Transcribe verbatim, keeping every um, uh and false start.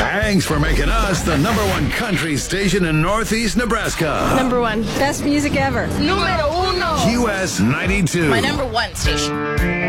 Thanks for making us the number one country station in Northeast Nebraska. Number one. Best music ever. Numero uno. U S ninety-two. My number one station.